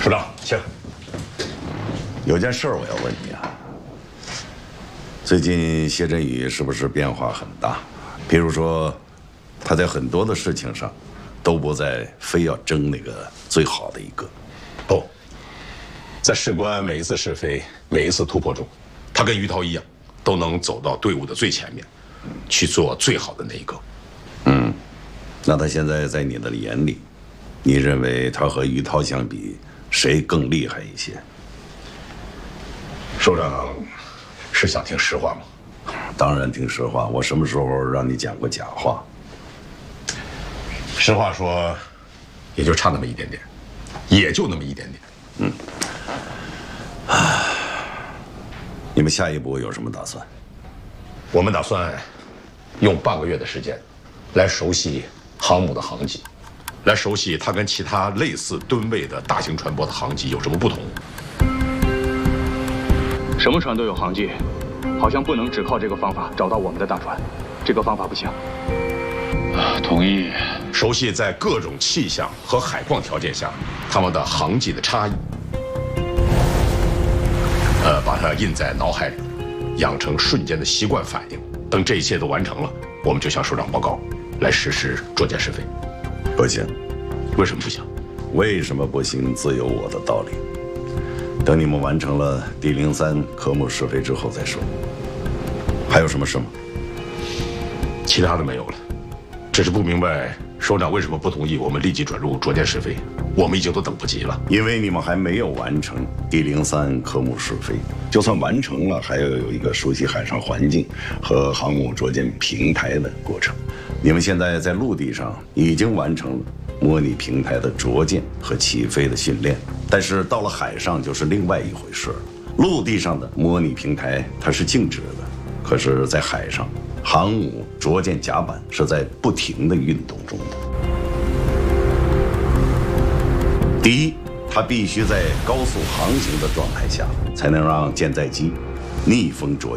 署长，请。 有件事我要问你啊，最近谢振宇是不是变化很大？比如说，他在很多的事情上，都不再非要争那个最好的一个。 不，在事关每一次是非、每一次突破中，他跟于涛一样，都能走到队伍的最前面，去做最好的那一个。 那他现在在你的眼里，你认为他和于涛相比，谁更厉害一些？ 首长是想听实话吗？ 当然听实话，我什么时候让你讲过假话？ 实话说，也就差那么一点点，也就那么一点点。 你们下一步有什么打算？ 我们打算用半个月的时间，来熟悉航母的航迹，来熟悉它跟其他类似吨位的大型船舶的航迹有什么不同。 什么船都有航迹，好像不能只靠这个方法找到我们的大船，这个方法不行。 同意。 熟悉在各种气象和海况条件下，它们的航迹的差异。把它印在脑海里，养成瞬间的习惯反应。等这一切都完成了，我们就向首长报告，来实施捉奸是非。 不行。 为什么不行？ 为什么不行？自有我的道理。等你们完成了第03科目是非之后再说。还有什么事吗？ 其他的没有了，只是不明白首长为什么不同意我们立即转入捉奸是非。我们已经都等不及了。 因为你们还没有完成第03科目是非，就算完成了，还要有一个熟悉海上环境和航母捉奸平台的过程。你们现在在陆地上已经完成了模拟平台的着舰和起飞的训练，但是到了海上就是另外一回事了。陆地上的模拟平台它是静止的，可是在海上，航母着舰甲板是在不停的运动中的。第一，它必须在高速航行的状态下，才能让舰载机逆风着